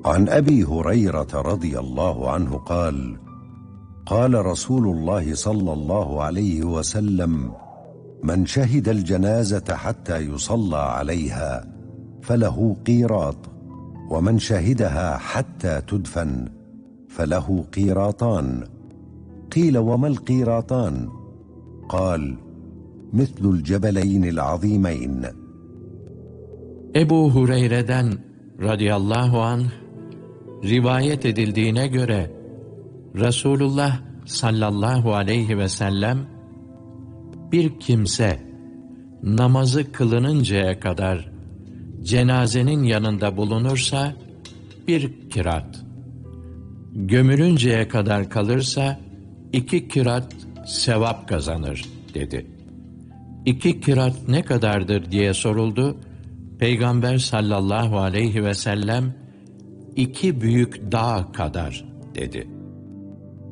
عن أبي هريرة رضي الله عنه قال: قال رسول الله صلى الله عليه وسلم: من شهد الجنازة حتى يصلى عليها فله قيراط، ومن شهدها حتى تدفن فله قيراطان. قيل: وما القيراطان؟ قال: مثل الجبلين العظيمين. Ebu Hureyre'den radıyallahu anh rivayet edildiğine göre Resulullah sallallahu aleyhi ve sellem, bir kimse namazı kılınıncaya kadar cenazenin yanında bulunursa bir kirat, gömülünceye kadar kalırsa 2 kirat sevap kazanır dedi. 2 kirat ne kadardır diye soruldu. Peygamber sallallahu aleyhi ve sellem 2 büyük dağ kadar dedi.